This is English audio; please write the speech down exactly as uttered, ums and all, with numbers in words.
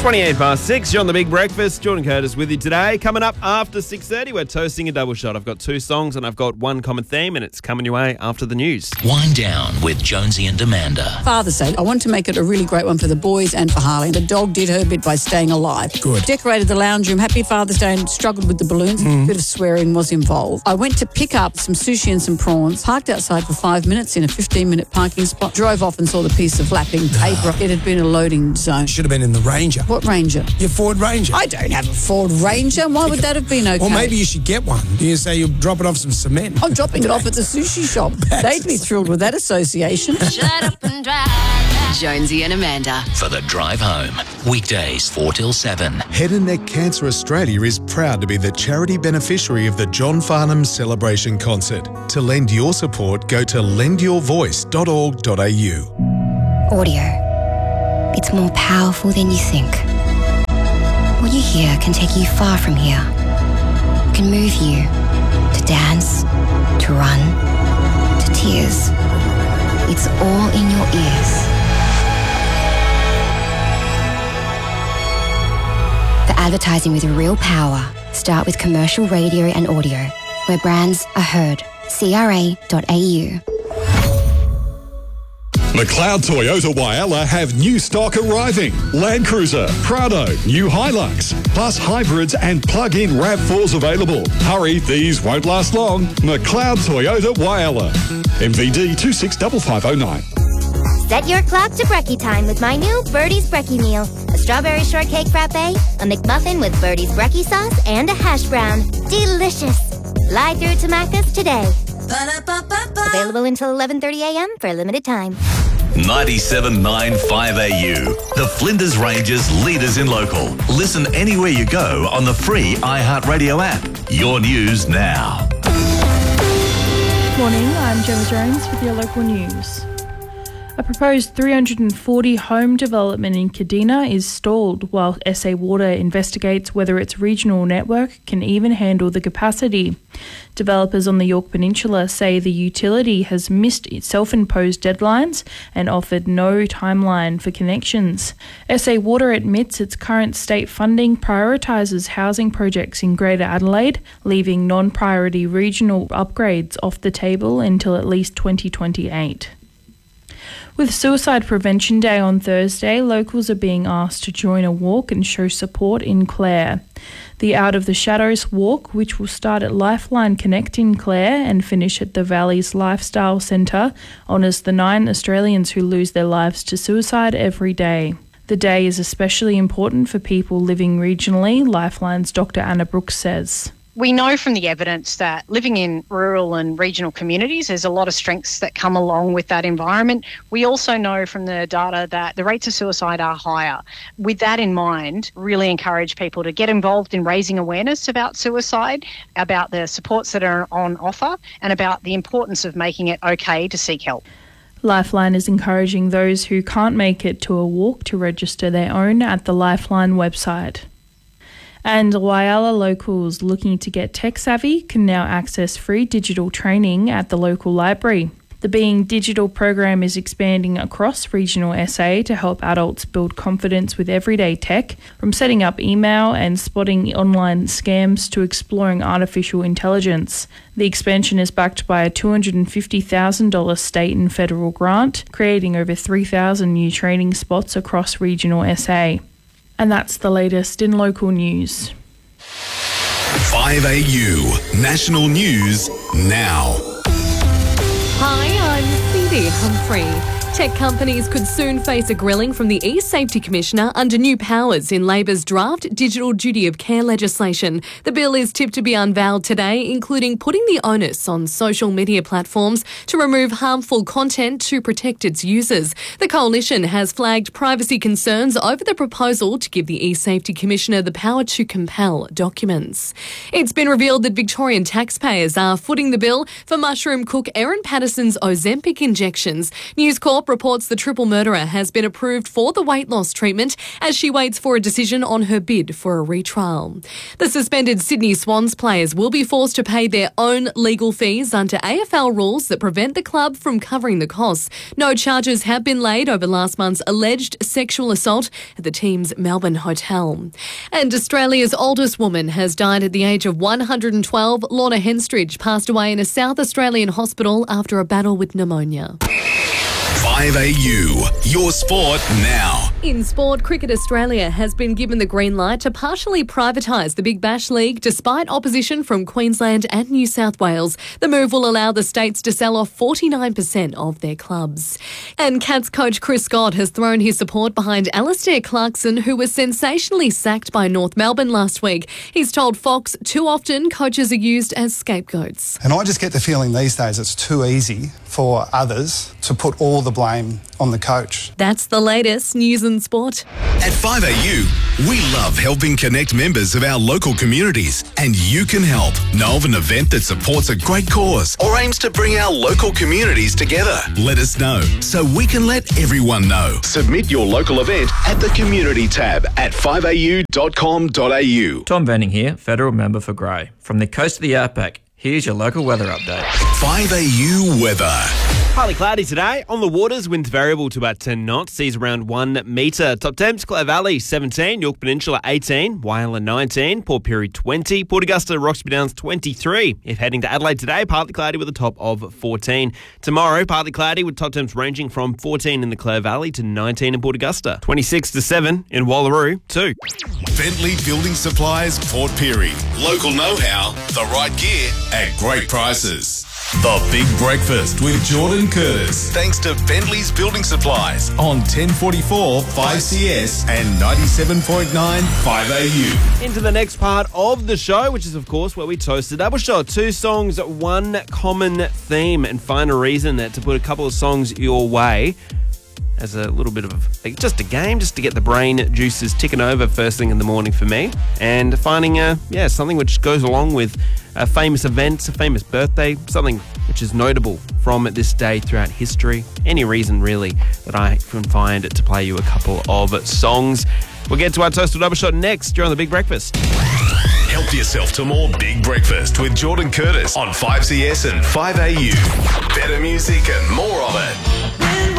twenty-eight past six, you're on The Big Breakfast. Jordan Curtis with you today. Coming up after six thirty, we're toasting a double shot. I've got two songs and I've got one common theme, and it's coming your way after the news. Wind down with Jonesy and Amanda. Father's Day, I want to make it a really great one for the boys and for Harley. The dog did her bit by staying alive. Good. Decorated the lounge room. Happy Father's Day, and struggled with the balloons. Mm. A bit of swearing was involved. I went to pick up some sushi and some prawns, parked outside for five minutes in a fifteen-minute parking spot, drove off and saw the piece of flapping paper. It had been a loading zone. Should have been in the Ranger. What Ranger? Your Ford Ranger. I don't have a Ford Ranger. Why would that have been okay? Or maybe you should get one. You say you're dropping off some cement. I'm dropping it off at the sushi shop. They'd be thrilled with that association. Shut up and drive. Jonesy and Amanda. For the drive home. Weekdays four till seven. Head and Neck Cancer Australia is proud to be the charity beneficiary of the John Farnham Celebration Concert. To lend your support, go to lend your voice dot org dot a u. Audio. It's more powerful than you think. What you hear can take you far from here. It can move you to dance, to run, to tears. It's all in your ears. For advertising with real power, start with commercial radio and audio, where brands are heard. C R A dot A U. McLeod Toyota Whyalla have new stock arriving. Land Cruiser, Prado, new Hilux, plus hybrids and plug-in RAV fours available. Hurry, these won't last long. McLeod Toyota Whyalla. M V D two six five five zero nine. Set your clock to brekkie time with my new Birdie's Brekkie Meal. A strawberry shortcake frappe, a McMuffin with Birdie's Brekkie sauce, and a hash brown. Delicious. Fly through to Macca's today. Ba-da-ba-ba-ba. Available until eleven thirty a.m. for a limited time. ninety-seven point nine five A U. The Flinders Ranges leaders in local. Listen anywhere you go on the free iHeartRadio app. Your news now. Morning, I'm Gemma Jones with your local news. A proposed three hundred forty home development in Kadina is stalled while S A Water investigates whether its regional network can even handle the capacity. Developers on the Yorke Peninsula say the utility has missed its self-imposed deadlines and offered no timeline for connections. S A Water admits its current state funding prioritises housing projects in Greater Adelaide, leaving non-priority regional upgrades off the table until at least twenty twenty-eight. With Suicide Prevention Day on Thursday, locals are being asked to join a walk and show support in Clare. The Out of the Shadows walk, which will start at Lifeline Connect in Clare and finish at the Valley's Lifestyle Centre, honours the nine Australians who lose their lives to suicide every day. The day is especially important for people living regionally, Lifeline's Doctor Anna Brooks says. We know from the evidence that living in rural and regional communities, there's a lot of strengths that come along with that environment. We also know from the data that the rates of suicide are higher. With that in mind, really encourage people to get involved in raising awareness about suicide, about the supports that are on offer, and about the importance of making it okay to seek help. Lifeline is encouraging those who can't make it to a walk to register their own at the Lifeline website. And Whyalla locals looking to get tech savvy can now access free digital training at the local library. The Being Digital program is expanding across regional S A to help adults build confidence with everyday tech, from setting up email and spotting online scams to exploring artificial intelligence. The expansion is backed by a two hundred fifty thousand dollars state and federal grant, creating over three thousand new training spots across regional S A. And that's the latest in local news. five A U. National News Now. Hi, I'm Phoebe Humphrey. Tech companies could soon face a grilling from the E-Safety Commissioner under new powers in Labor's draft Digital Duty of Care legislation. The bill is tipped to be unveiled today, including putting the onus on social media platforms to remove harmful content to protect its users. The coalition has flagged privacy concerns over the proposal to give the E-Safety Commissioner the power to compel documents. It's been revealed that Victorian taxpayers are footing the bill for mushroom cook Erin Patterson's Ozempic injections. News Corp top reports the triple murderer has been approved for the weight loss treatment as she waits for a decision on her bid for a retrial. The suspended Sydney Swans players will be forced to pay their own legal fees under A F L rules that prevent the club from covering the costs. No charges have been laid over last month's alleged sexual assault at the team's Melbourne hotel. And Australia's oldest woman has died at the age of one hundred twelve. Lorna Henstridge passed away in a South Australian hospital after a battle with pneumonia. five A U, your sport now. In sport, Cricket Australia has been given the green light to partially privatise the Big Bash League despite opposition from Queensland and New South Wales. The move will allow the states to sell off forty-nine percent of their clubs. And Cats coach Chris Scott has thrown his support behind Alastair Clarkson, who was sensationally sacked by North Melbourne last week. He's told Fox too often coaches are used as scapegoats. And I just get the feeling these days it's too easy for others to put all the blame on the coach. That's the latest news and sport. At five A U, we love helping connect members of our local communities, and you can help. Know of an event that supports a great cause or aims to bring our local communities together? Let us know so we can let everyone know. Submit your local event at the Community tab at five a u dot com dot a u. Tom Venning here, Federal Member for Grey. From the coast of the Outback, here's your local weather update. five A U weather. Partly cloudy today. On the waters, winds variable to about ten knots. Seas around one metre. Top temps, Clare Valley seventeen, York Peninsula eighteen, Whyalla nineteen, Port Pirie twenty, Port Augusta, Roxby Downs twenty-three. If heading to Adelaide today, partly cloudy with a top of fourteen. Tomorrow, partly cloudy with top temps ranging from fourteen in the Clare Valley to nineteen in Port Augusta. twenty-six to seven in Wallaroo, two. Bentley Building Supplies, Port Pirie. Local know-how, the right gear at great prices. The Big Breakfast with Jordan Curtis. Thanks to Bentley's Building Supplies on ten forty-four five C S and ninety-seven point nine five A U. Into the next part of the show, which is, of course, where we toast a double shot. Two songs, one common theme, and find a reason to put a couple of songs your way as a little bit of a, just a game, just to get the brain juices ticking over first thing in the morning for me, and finding a, yeah, something which goes along with a famous event, a famous birthday, something which is notable from this day throughout history. Any reason, really, that I can find to play you a couple of songs. We'll get to our Toast or Double Shot next during the Big Breakfast. Help yourself to more Big Breakfast with Jordan Curtis on five C S and five A U. Better music and more of it.